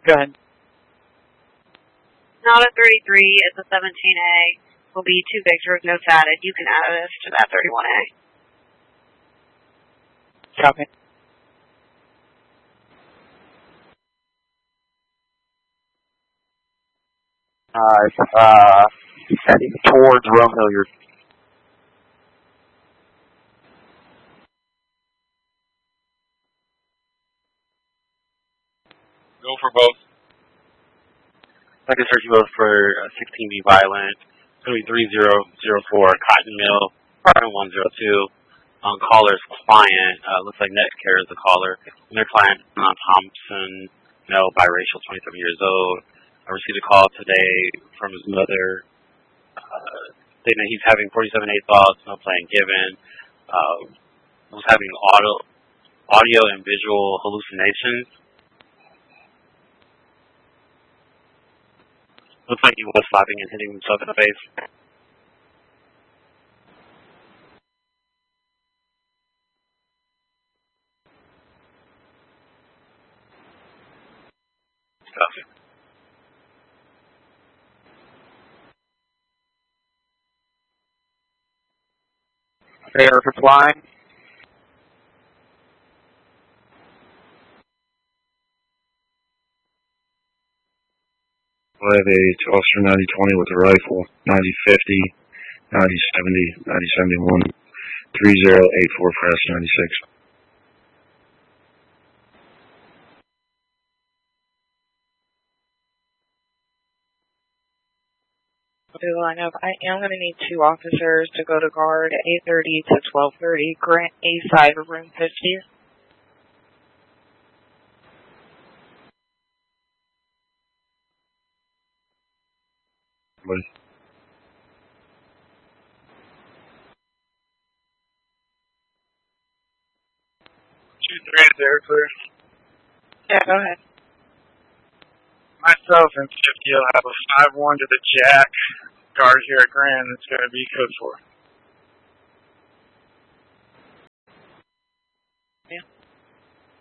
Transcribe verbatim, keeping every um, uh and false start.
Go ahead. Not a thirty-three, it's a seventeen A. Will be two Victors, no fatted. You can add this to that thirty-one A. Copy. Uh, uh, heading towards Rome Hilliard. Go for both. Second search both for uh, sixteen B Violent. It's going to be three zero zero four Cotton Mill, apartment one zero two. Um, caller's client, uh, looks like Netcare is the caller. And their client, uh, Thompson, male, biracial, twenty-seven years old. I received a call today from his mother, uh, stating that he's having forty-seven A thoughts, no plan given. Uh, was having audio, audio and visual hallucinations. Looks like he was slapping and hitting himself in the face. Stuff. They are replying. five eight, Officer ninety twenty with a rifle, ninety fifty, ninety seventy, ninety seventy-one, three zero eight four for S ninety-six. Do line up. I am going to need two officers to go to guard eight thirty to twelve thirty, Grant A side of room fifty. What? Two three is air clear. Yeah, go ahead. Myself and fifty will have a five one to the Jack. Guard here at Grand. It's going to be code four.